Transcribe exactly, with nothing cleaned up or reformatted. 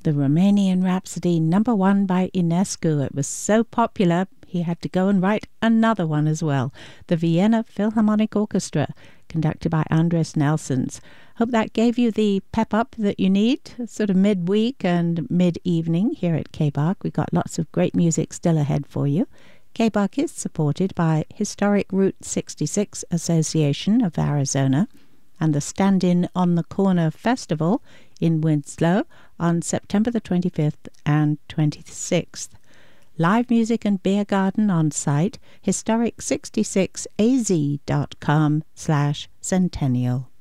the Romanian Rhapsody, number one by Ionescu. It was so popular, he had to go and write another one as well. The Vienna Philharmonic Orchestra, conducted by Andres Nelsons. Hope that gave you the pep up that you need, sort of midweek and mid-evening here at K B A R C. We've got lots of great music still ahead for you. K B A R C is supported by Historic Route sixty-six Association of Arizona and the Stand-In on the Corner Festival in Winslow on September the twenty-fifth and twenty-sixth. Live music and beer garden on site, historic sixty-six a z dot com slash centennial.